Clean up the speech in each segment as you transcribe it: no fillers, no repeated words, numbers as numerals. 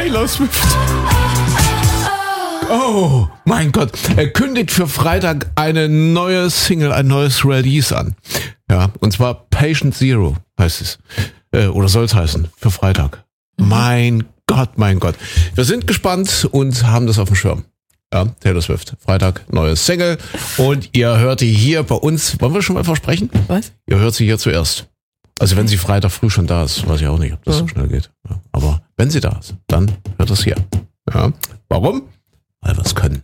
Taylor Swift. Oh, mein Gott. Er kündigt für Freitag eine neue Single, ein neues Release an. Ja, und zwar Patient Zero heißt es. Oder soll es heißen, für Freitag. Mein Gott. Wir sind gespannt und haben das auf dem Schirm. Ja, Taylor Swift. Freitag, neues Single. Und ihr hört die hier bei uns. Wollen wir schon mal versprechen? Was? Ihr hört sie hier zuerst. Also wenn sie Freitag früh schon da ist, weiß ich auch nicht, ob das so schnell geht. Ja, aber wenn sie da ist, dann hört das hier. Ja. Warum? Weil wir es können.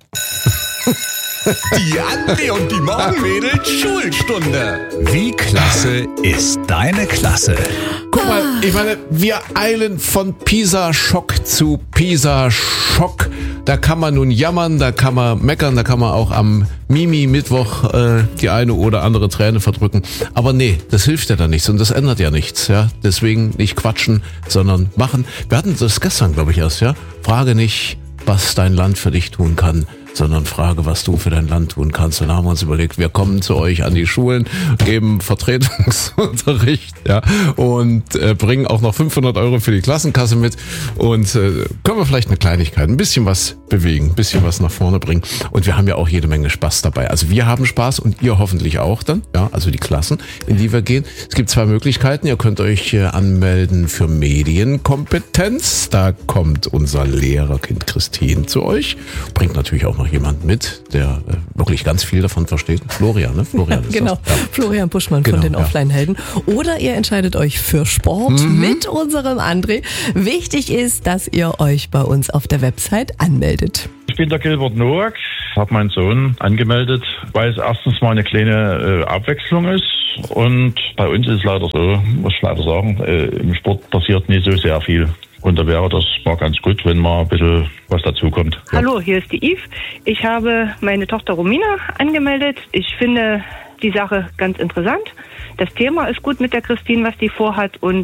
Die Andi und die Morgenmädels Schulstunde. Wie klasse ist deine Klasse? Guck mal, ich meine, wir eilen von Pisa-Schock zu Pisa-Schock. Da kann man nun jammern, da kann man meckern, da kann man auch am Mimi-Mittwoch die eine oder andere Träne verdrücken. Aber nee, das hilft ja dann nichts und das ändert ja nichts. Ja? Deswegen nicht quatschen, sondern machen. Wir hatten das gestern, glaube ich, erst. Ja? Frage nicht, was dein Land für dich tun kann, sondern frage, was du für dein Land tun kannst. Und da haben wir uns überlegt, wir kommen zu euch an die Schulen, geben Vertretungsunterricht, ja, und bringen auch noch 500 € für die Klassenkasse mit und können wir vielleicht eine Kleinigkeit, ein bisschen was bewegen, ein bisschen was nach vorne bringen. Und wir haben ja auch jede Menge Spaß dabei. Also wir haben Spaß und ihr hoffentlich auch dann, ja, also die Klassen, in die wir gehen. Es gibt 2 Möglichkeiten. Ihr könnt euch anmelden für Medienkompetenz. Da kommt unser Lehrerkind Christine zu euch, bringt natürlich auch noch jemand mit, der wirklich ganz viel davon versteht. Florian, ne? Florian ist genau, das. Ja. Florian Buschmann von den Offline-Helden. Oder ihr entscheidet euch für Sport mit unserem André. Wichtig ist, dass ihr euch bei uns auf der Website anmeldet. Ich bin der Gilbert Noack, habe meinen Sohn angemeldet, weil es erstens mal eine kleine Abwechslung ist. Und bei uns ist es leider so, muss ich leider sagen, im Sport passiert nicht so sehr viel. Und da wäre das mal ganz gut, wenn mal ein bisschen was dazukommt. Ja. Hallo, hier ist die Yves. Ich habe meine Tochter Romina angemeldet. Ich finde die Sache ganz interessant. Das Thema ist gut mit der Christine, was die vorhat. Und